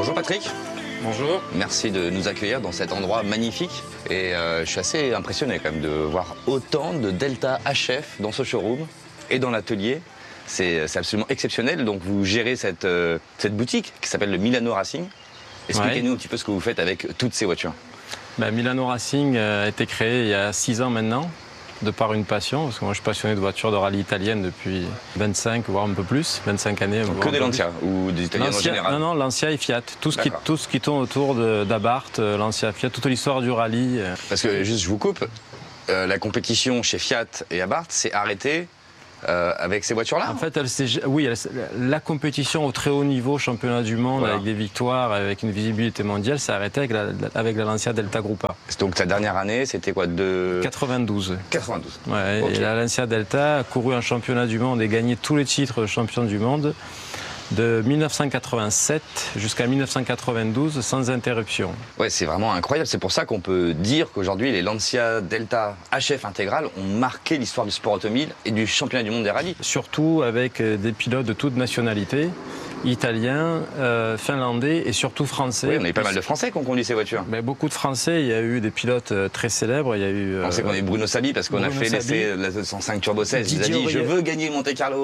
Bonjour Patrick. Bonjour. Merci de nous accueillir dans cet endroit magnifique. Et je suis assez impressionné quand même de voir autant de Delta HF dans ce showroom et dans l'atelier. C'est absolument exceptionnel. Donc vous gérez cette boutique qui s'appelle le Milano Racing. Expliquez-nous un petit peu ce que vous faites avec toutes ces voitures. Milano Racing a été créé il y a 6 ans maintenant, de par une passion, parce que moi je suis passionné de voitures de rallye italienne depuis 25, voire un peu plus, 25 années. Donc que des Lancia ou des italiennes en général? Non, Lancia et Fiat. Tout ce qui tourne autour d'Abarth, Lancia, Fiat, toute l'histoire du rallye. Parce que, juste je vous coupe, la compétition chez Fiat et Abarth s'est arrêtée avec ces voitures-là? En fait, la compétition au très haut niveau, championnat du monde, voilà, avec des victoires, avec une visibilité mondiale, s'est arrêtée avec la Lancia Delta Gruppa. Donc ta dernière année, c'était quoi, 92. 92. Ouais, okay. Et la Lancia Delta a couru un championnat du monde et gagné tous les titres de champion du monde de 1987 jusqu'à 1992 sans interruption. Ouais, c'est vraiment incroyable. C'est pour ça qu'on peut dire qu'aujourd'hui, les Lancia Delta HF intégrales ont marqué l'histoire du sport automobile et du championnat du monde des rallyes. Surtout avec des pilotes de toute nationalité, italiens, finlandais et surtout français. Oui, on a eu pas mal de Français qui ont conduit ces voitures. Mais beaucoup de Français, il y a eu des pilotes très célèbres. Il y a eu, on sait qu'on a eu Bruno Sabi parce qu'on a fait l'essai la 205 Turbo 16. Il a dit « Je veux gagner le Monte Carlo ».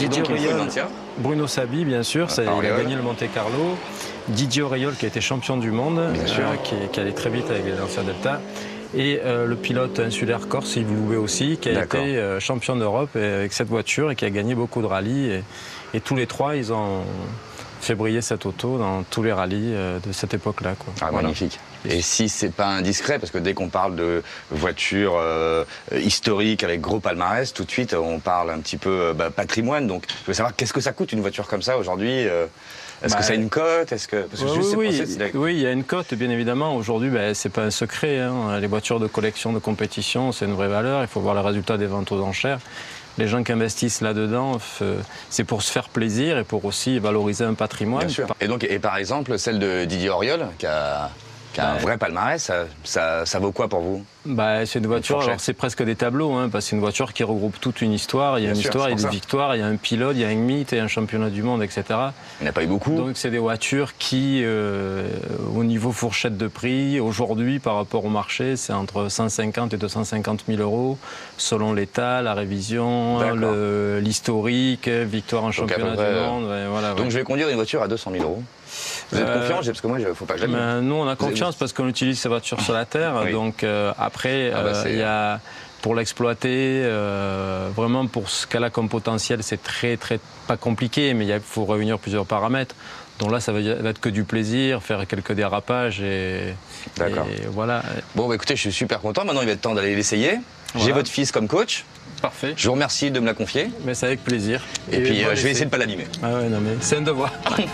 Bruno Sabi, bien sûr, il a gagné le Monte Carlo. Didier Auriol qui a été champion du monde, qui allait très vite avec les Lancia Delta. Et le pilote insulaire corse, Yves Loubet aussi, qui a été champion d'Europe avec cette voiture et qui a gagné beaucoup de rallyes. Et tous les trois, ils ont fait briller cette auto dans tous les rallyes de cette époque-là. Voilà. Magnifique. Et si c'est pas indiscret, parce que dès qu'on parle de voitures historiques avec gros palmarès, tout de suite on parle un petit peu patrimoine. Donc je veux savoir qu'est-ce que ça coûte une voiture comme ça aujourd'hui. Est-ce que ça a une cote? Oui, il y a une cote, bien évidemment. Aujourd'hui, c'est pas un secret. Les voitures de collection, de compétition, c'est une vraie valeur. Il faut voir le résultat des ventes aux enchères. Les gens qui investissent là-dedans, c'est pour se faire plaisir et pour aussi valoriser un patrimoine. Bien sûr. Et par exemple, celle de Didier Auriol, qui a un vrai palmarès, ça vaut quoi pour vous? C'est une voiture, alors c'est presque des tableaux, parce que c'est une voiture qui regroupe toute une histoire. Il y a une histoire, il y a des victoires, il y a un pilote, il y a un mythe, il y a un championnat du monde, etc. Il n'y en a pas eu beaucoup. Donc c'est des voitures qui, au niveau fourchette de prix, aujourd'hui par rapport au marché, c'est entre 150 et 250 000 euros, selon l'état, la révision, l'historique, victoire en championnat du monde. Donc je vais conduire une voiture à 200 000 euros. Vous êtes confiant? Parce que moi, il ne faut pas que j'aime. Nous, on a confiance parce qu'on utilise ces voitures sur la terre. Oui. Donc après, il y a, pour l'exploiter, vraiment pour ce qu'elle a comme potentiel, c'est très pas compliqué, mais il faut réunir plusieurs paramètres. Donc là, ça va être que du plaisir, faire quelques dérapages et voilà. Bon, écoutez, je suis super content. Maintenant, il va être temps d'aller l'essayer. Voilà. J'ai votre fils comme coach. Parfait. Je vous remercie de me la confier. Mais c'est avec plaisir. Et puis, je vais essayer de ne pas l'abîmer. Ah ouais, non mais c'est un devoir.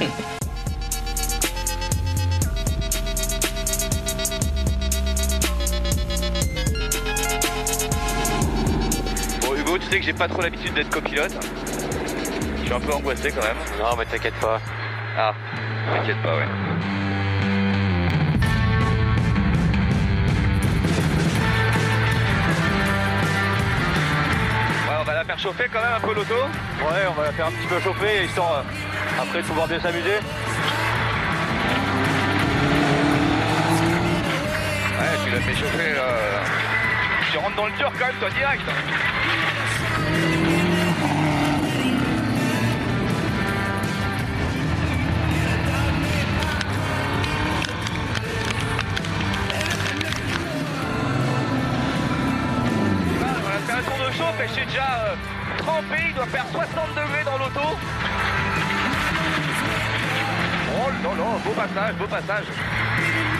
Tu sais que j'ai pas trop l'habitude d'être copilote. Je suis un peu angoissé quand même. Non mais t'inquiète pas. Ah, t'inquiète pas, ouais. Ouais, on va la faire chauffer quand même un peu l'auto. Ouais, on va la faire un petit peu chauffer, histoire après de pouvoir bien s'amuser. Ouais, tu l'as fait chauffer là. Tu rentres dans le dur quand même, toi, direct. Voilà, c'est un tour de chauffe et je suis déjà trempé, il doit faire 60 degrés dans l'auto. Oh là là, beau passage, beau passage.